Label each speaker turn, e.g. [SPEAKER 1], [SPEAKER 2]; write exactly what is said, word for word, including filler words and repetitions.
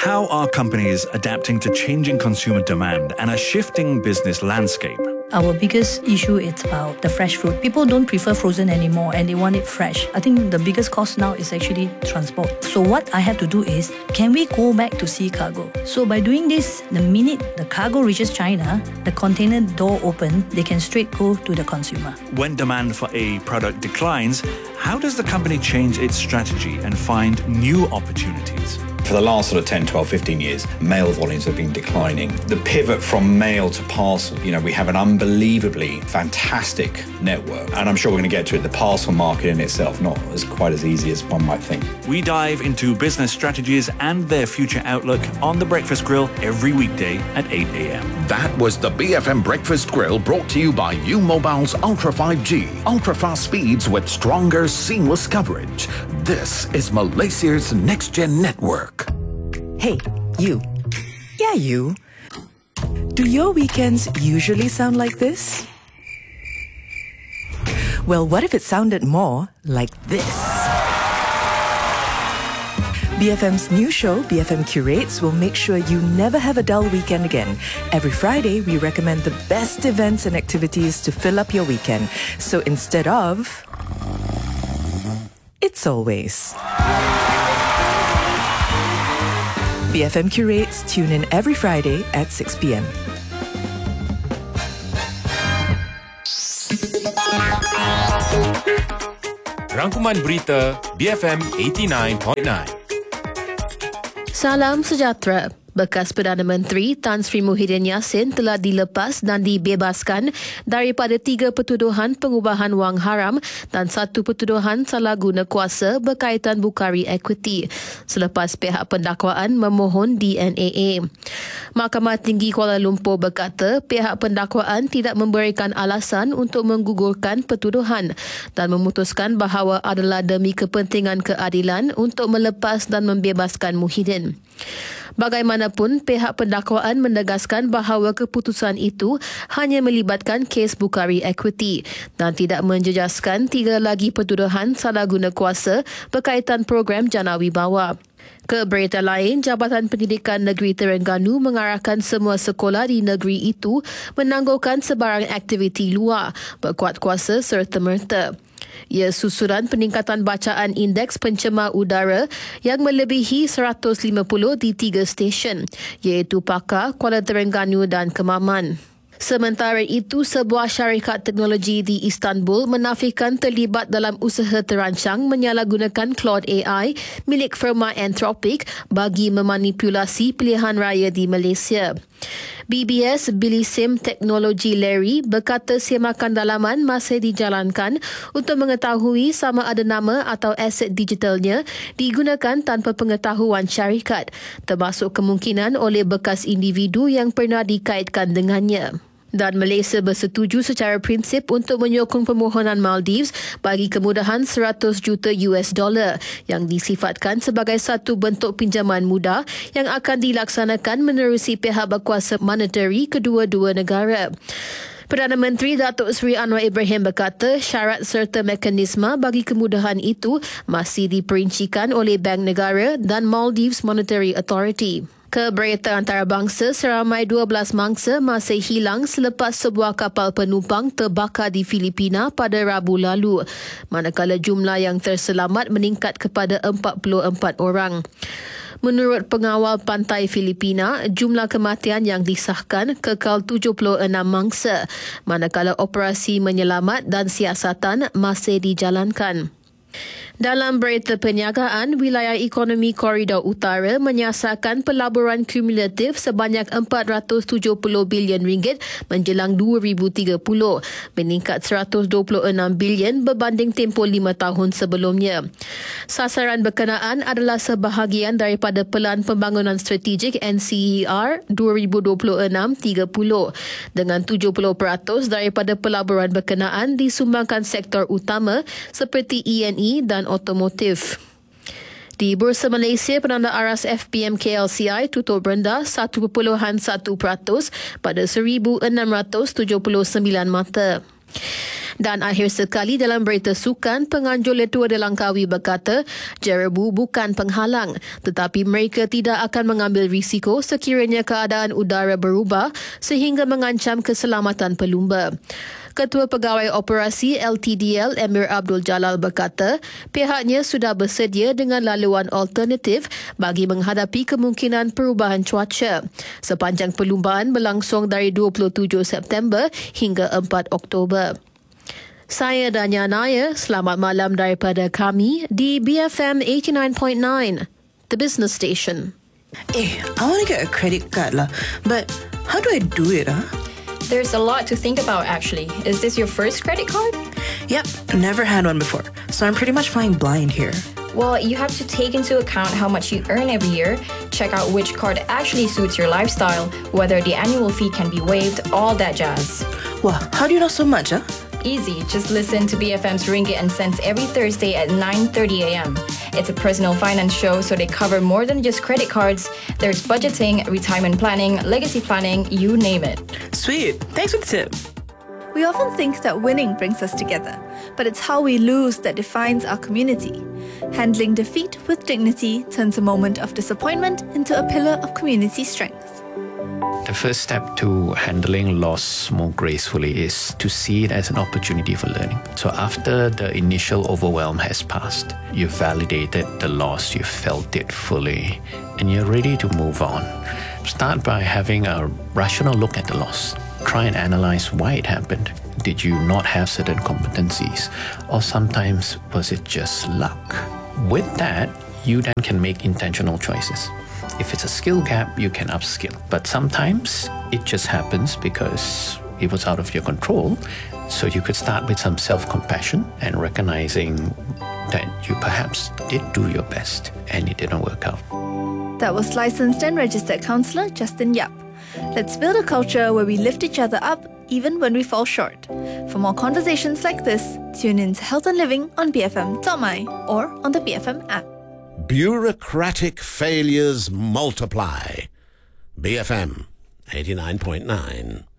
[SPEAKER 1] How are companies adapting to changing consumer demand and a shifting business landscape?
[SPEAKER 2] Our biggest issue is about the fresh fruit. People don't prefer frozen anymore and they want it fresh. I think the biggest cost now is actually transport. So what I have to do is, can we go back to sea cargo? So by doing this, the minute the cargo reaches China, the container door open, they can straight go to the consumer.
[SPEAKER 1] When demand for a product declines, how does the company change its strategy and find new opportunities?
[SPEAKER 3] For the last sort of ten, twelve, fifteen years, mail volumes have been declining. The pivot from mail to parcel, you know, we have an unbelievably fantastic network. And I'm sure we're going to get to it. The parcel market in itself, not as quite as easy as one might think.
[SPEAKER 1] We dive into business strategies and their future outlook on The Breakfast Grill every weekday at eight a.m.
[SPEAKER 4] That was the B F M Breakfast Grill, brought to you by U-Mobile's Ultra five G. Ultra-fast speeds with stronger, seamless coverage. This is Malaysia's next-gen network.
[SPEAKER 5] Hey, you. Yeah, you. Do your weekends usually sound like this? Well, what if it sounded more like this? B F M's new show, B F M Curates, will make sure you never have a dull weekend again. Every Friday, we recommend the best events and activities to fill up your weekend. So instead of... It's always... B F M Curates, tune in every Friday at six p.m.
[SPEAKER 6] Rangkuman berita B F M eighty-nine point nine.
[SPEAKER 7] Salam sejahtera. Bekas Perdana Menteri Tan Sri Muhyiddin Yassin telah dilepas dan dibebaskan daripada tiga pertuduhan pengubahan wang haram dan satu pertuduhan salah guna kuasa berkaitan Bukari Equity selepas pihak pendakwaan memohon D N A A. Mahkamah Tinggi Kuala Lumpur berkata pihak pendakwaan tidak memberikan alasan untuk menggugurkan pertuduhan dan memutuskan bahawa adalah demi kepentingan keadilan untuk melepas dan membebaskan Muhyiddin. Bagaimanapun, pihak pendakwaan menegaskan bahawa keputusan itu hanya melibatkan kes Bukari Equity dan tidak menjejaskan tiga lagi pertuduhan salah guna kuasa berkaitan program Jana Wibawa. Ke berita lain, Jabatan Pendidikan Negeri Terengganu mengarahkan semua sekolah di negeri itu menangguhkan sebarang aktiviti luar, berkuat kuasa serta-merta. Ia susulan peningkatan bacaan indeks pencemar udara yang melebihi seratus lima puluh di tiga stesen, iaitu Paka, Kuala Terengganu dan Kemaman. Sementara itu, sebuah syarikat teknologi di Istanbul menafikan terlibat dalam usaha terancang menyalahgunakan Claude A I milik firma Anthropic bagi memanipulasi pilihan raya di Malaysia. B B S Bilisim Teknologi Larry berkata semakan dalaman masih dijalankan untuk mengetahui sama ada nama atau aset digitalnya digunakan tanpa pengetahuan syarikat, termasuk kemungkinan oleh bekas individu yang pernah dikaitkan dengannya. Dan Malaysia bersetuju secara prinsip untuk menyokong permohonan Maldives bagi kemudahan seratus juta U S dollar yang disifatkan sebagai satu bentuk pinjaman mudah yang akan dilaksanakan menerusi pihak berkuasa monetary kedua-dua negara. Perdana Menteri Datuk Seri Anwar Ibrahim berkata syarat serta mekanisme bagi kemudahan itu masih diperincikan oleh Bank Negara dan Maldives Monetary Authority. Ke berita antarabangsa, seramai dua belas mangsa masih hilang selepas sebuah kapal penumpang terbakar di Filipina pada Rabu lalu, manakala jumlah yang terselamat meningkat kepada empat puluh empat orang. Menurut pengawal pantai Filipina, jumlah kematian yang disahkan kekal tujuh puluh enam mangsa, manakala operasi menyelamat dan siasatan masih dijalankan. Dalam berita perniagaan, wilayah ekonomi Koridor Utara menyasarkan pelaburan kumulatif sebanyak empat ratus tujuh puluh bilion ringgit menjelang dua ribu tiga puluh, meningkat seratus dua puluh enam bilion berbanding tempoh lima tahun sebelumnya. Sasaran berkenaan adalah sebahagian daripada Pelan Pembangunan Strategik N C E R dua ribu dua puluh enam tiga puluh, dengan tujuh puluh peratus daripada pelaburan berkenaan disumbangkan sektor utama seperti E and E dan otomotif. Di Bursa Malaysia, penanda aras F P M K L C I tutup rendah satu perpuluhan satu peratus pada seribu enam ratus tujuh puluh sembilan mata. Dan akhir sekali dalam berita sukan, penganjur Letua de Langkawi berkata jerebu bukan penghalang, tetapi mereka tidak akan mengambil risiko sekiranya keadaan udara berubah sehingga mengancam keselamatan pelumba. Ketua Pegawai Operasi L T D L Emir Abdul Jalal berkata pihaknya sudah bersedia dengan laluan alternatif bagi menghadapi kemungkinan perubahan cuaca. Sepanjang perlumbaan berlangsung dari dua puluh tujuh September hingga empat Oktober. Saya Danya Naya, selamat malam daripada kami di B F M eighty-nine point nine, the business station.
[SPEAKER 8] Eh, I want to get a credit card lah, but how do I do it, huh?
[SPEAKER 9] There's a lot to think about actually. Is this your first credit card?
[SPEAKER 8] Yep, never had one before, so I'm pretty much flying blind here.
[SPEAKER 9] Well, you have to take into account how much you earn every year, check out which card actually suits your lifestyle, whether the annual fee can be waived, all that jazz.
[SPEAKER 8] Wow, how do you know so much, huh?
[SPEAKER 9] Easy, just listen to B F M's Ringgit and Cents every Thursday at nine thirty a.m. It's a personal finance show, so they cover more than just credit cards. There's budgeting, retirement planning, legacy planning, you name it.
[SPEAKER 8] Sweet, thanks for the tip.
[SPEAKER 10] We often think that winning brings us together, but it's how we lose that defines our community. Handling defeat with dignity turns a moment of disappointment into a pillar of community strength.
[SPEAKER 11] The first step to handling loss more gracefully is to see it as an opportunity for learning. So after the initial overwhelm has passed, you've validated the loss, you've felt it fully, and you're ready to move on. Start by having a rational look at the loss. Try and analyze why it happened. Did you not have certain competencies? Or sometimes was it just luck? With that, you then can make intentional choices. If it's a skill gap, you can upskill. But sometimes it just happens because it was out of your control. So you could start with some self-compassion and recognizing that you perhaps did do your best and it didn't work out.
[SPEAKER 10] That was licensed and registered counsellor Justin Yap. Let's build a culture where we lift each other up even when we fall short. For more conversations like this, tune in to Health and Living on B F M dot my or on the B F M app.
[SPEAKER 12] Bureaucratic failures multiply. B F M eighty-nine point nine.